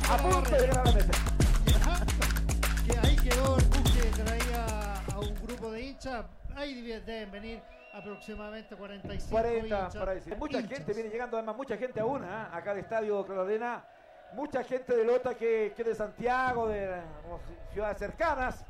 A punto de llegar a la meta. Que ahí quedó el bus que traía a un grupo de hinchas. Ahí deben venir aproximadamente 45 40, hinchas. para decir. Mucha hinchas. gente viene llegando, además mucha gente aún, acá al estadio Claro Arena. Mucha gente de Lota que de Santiago, de ciudades cercanas.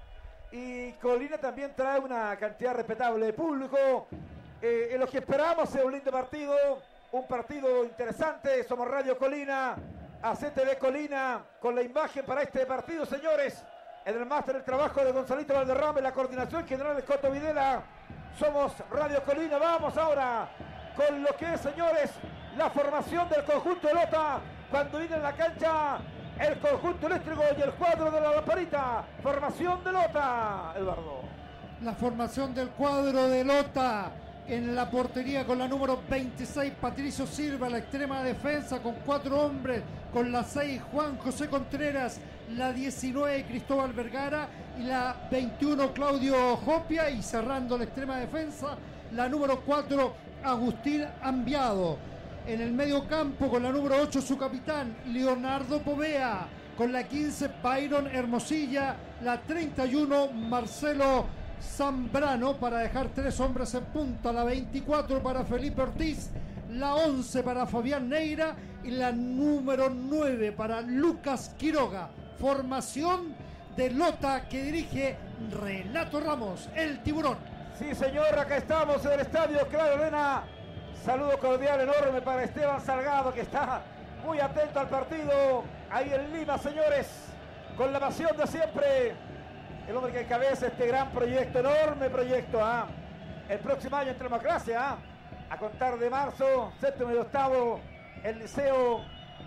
Y Colina también trae una cantidad respetable de público. En lo que esperamos es un lindo partido, un partido interesante. Somos Radio Colina, ACTV Colina, con la imagen para este partido, señores. En el máster el trabajo de Gonzalito Valderrama, la coordinación general de Coto Videla. Somos Radio Colina. Vamos ahora con lo que es, señores, la formación del conjunto de Lota. Cuando viene en la cancha el conjunto eléctrico y el cuadro de la lamparita. Formación de Lota, Eduardo. La formación del cuadro de Lota. En la portería con la número 26, Patricio Silva, la extrema defensa con 4 hombres, con la 6, Juan José Contreras, la 19, Cristóbal Vergara y la 21, Claudio Jopia, y cerrando la extrema defensa, la número 4, Agustín Ambiado. En el medio campo con la número 8, su capitán, Leonardo Povea, con la 15, Byron Hermosilla, la 31, Marcelo Zambrano, para dejar 3 hombres en punta, la 24 para Felipe Ortiz, la 11 para Fabián Neira y la número 9 para Lucas Quiroga. Formación de Lota que dirige Renato Ramos, el tiburón. Sí, señor, acá estamos en el estadio Claro Arena. Saludo cordial enorme para Esteban Salgado, que está muy atento al partido ahí en Lima, señores, con la pasión de siempre. El hombre que encabeza este gran proyecto, enorme proyecto. El próximo año entramos a clase, a contar de marzo, séptimo y octavo, el liceo,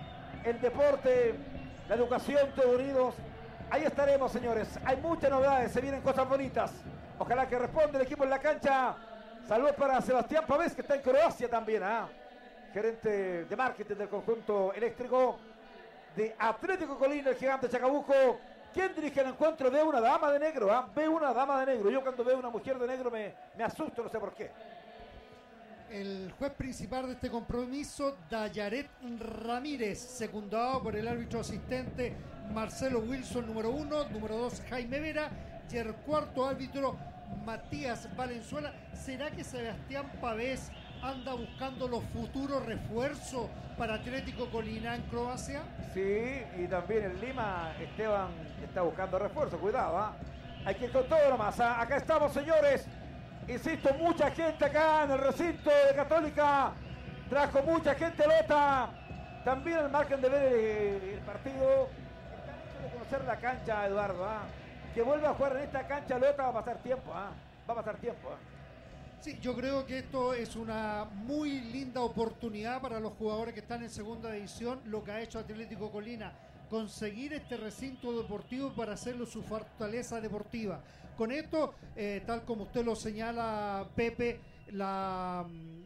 el deporte, la educación, todos unidos. Ahí estaremos, señores. Hay muchas novedades, se vienen cosas bonitas. Ojalá que responda el equipo en la cancha. Saludos para Sebastián Pavés, que está en Croacia también, gerente de marketing del conjunto eléctrico de Atlético Colina, el gigante Chacabuco. ¿Quién dirige el encuentro? Ve una dama de negro, ve una dama de negro. Yo cuando veo una mujer de negro me asusto, no sé por qué. El juez principal de este compromiso, Dayaret Ramírez, secundado por el árbitro asistente Marcelo Wilson, número 1, número 2, Jaime Vera, y el cuarto árbitro, Matías Valenzuela. ¿Será que Sebastián Pavés anda buscando los futuros refuerzos para Atlético Colina en Croacia? Sí, y también en Lima Esteban está buscando refuerzo, cuidado, hay que ir con todo nomás. Acá estamos, señores. Insisto, mucha gente acá en el recinto de Católica. Trajo mucha gente Lota. También al margen de ver el partido. Está mucho de conocer la cancha, Eduardo. Que vuelva a jugar en esta cancha Lota, va a pasar tiempo. Va a pasar tiempo. Sí, yo creo que esto es una muy linda oportunidad para los jugadores que están en segunda división, lo que ha hecho Atlético Colina, conseguir este recinto deportivo para hacerlo su fortaleza deportiva. Con esto, tal como usted lo señala, Pepe, la